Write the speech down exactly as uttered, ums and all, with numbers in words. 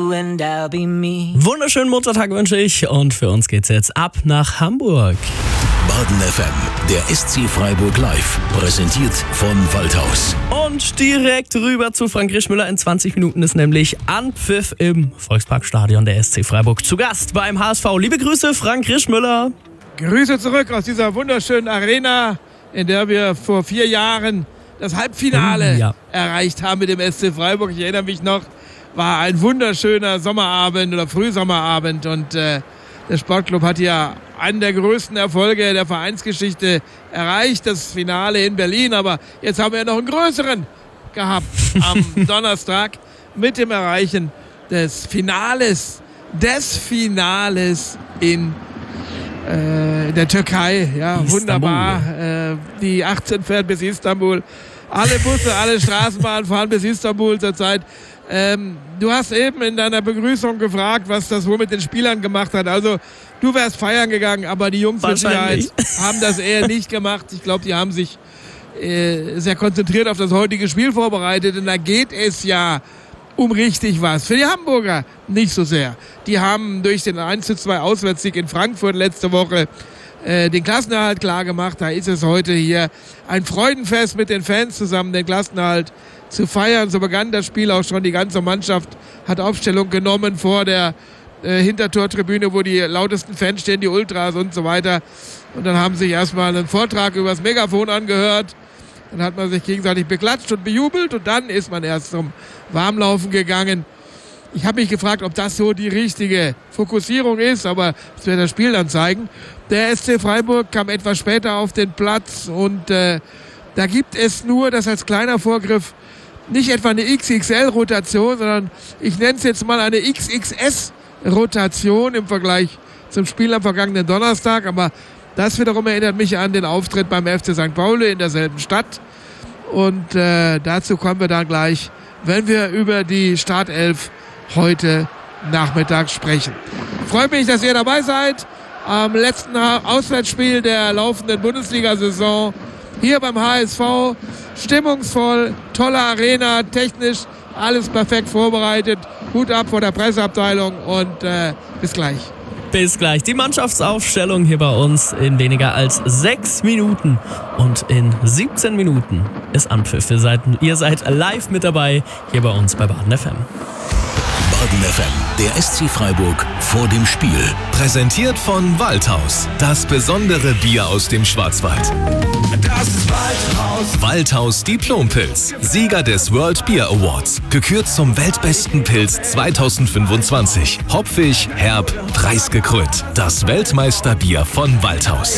you and I'll be me. Wunderschönen Muttertag wünsche ich und für uns geht's jetzt ab nach Hamburg. Baden F M, der S C Freiburg live, präsentiert von Waldhaus. Und direkt rüber zu Frank Rischmüller. In zwanzig Minuten ist nämlich Anpfiff im Volksparkstadion der S C Freiburg zu Gast beim H S V. Liebe Grüße, Frank Rischmüller. Grüße zurück aus dieser wunderschönen Arena, in der wir vor vier Jahren das Halbfinale ja. erreicht haben mit dem S C Freiburg. Ich erinnere mich noch, war ein wunderschöner Sommerabend oder Frühsommerabend und äh, der Sportclub hat ja einen der größten Erfolge der Vereinsgeschichte erreicht, das Finale in Berlin. Aber jetzt haben wir noch einen größeren gehabt am Donnerstag mit dem Erreichen des Finales, des Finales in äh, der Türkei. Ja, Istanbul. Wunderbar. Äh, die achtzehn fährt bis Istanbul. Alle Busse, alle Straßenbahnen fahren bis Istanbul zurzeit. Ähm, du hast eben in deiner Begrüßung gefragt, was das wohl mit den Spielern gemacht hat. Also du wärst feiern gegangen, aber die Jungs mit Sicherheit haben das eher nicht gemacht. Ich glaube, die haben sich äh, sehr konzentriert auf das heutige Spiel vorbereitet. Und da geht es ja um richtig was. Für die Hamburger nicht so sehr. Die haben durch den eins zu zwei Auswärtssieg in Frankfurt letzte Woche äh, den Klassenerhalt klar gemacht. Da ist es heute hier ein Freudenfest mit den Fans zusammen, den Klassenerhalt zu feiern. So begann das Spiel auch schon. Die ganze Mannschaft hat Aufstellung genommen vor der äh, Hintertortribüne, wo die lautesten Fans stehen, die Ultras und so weiter. Und dann haben sich erstmal einen Vortrag über das Megafon angehört. Dann hat man sich gegenseitig beklatscht und bejubelt und dann ist man erst zum Warmlaufen gegangen. Ich habe mich gefragt, ob das so die richtige Fokussierung ist, aber das wird das Spiel dann zeigen. Der S C Freiburg kam etwas später auf den Platz und äh, da gibt es nur, das als kleiner Vorgriff, nicht etwa eine X X L-Rotation, sondern ich nenne es jetzt mal eine X X S-Rotation im Vergleich zum Spiel am vergangenen Donnerstag. Aber das wiederum erinnert mich an den Auftritt beim F C Sankt Pauli in derselben Stadt. Und äh, dazu kommen wir dann gleich, wenn wir über die Startelf heute Nachmittag sprechen. Freut mich, dass ihr dabei seid am letzten Auswärtsspiel der laufenden Bundesliga-Saison hier beim H S V. Stimmungsvoll, tolle Arena, technisch alles perfekt vorbereitet. Hut ab vor der Presseabteilung und äh, bis gleich. Bis gleich. Die Mannschaftsaufstellung hier bei uns in weniger als sechs Minuten. Und in siebzehn Minuten ist Anpfiff. Ihr seid, ihr seid live mit dabei hier bei uns bei Baden F M. Baden F M, der S C Freiburg vor dem Spiel. Präsentiert von Waldhaus. Das besondere Bier aus dem Schwarzwald. Das ist Waldhaus. Waldhaus Diplompilz. Sieger des World Beer Awards. Gekürt zum weltbesten Pilz zweitausendfünfundzwanzig. Hopfig, herb, preisgekrönt. Das Weltmeisterbier von Waldhaus.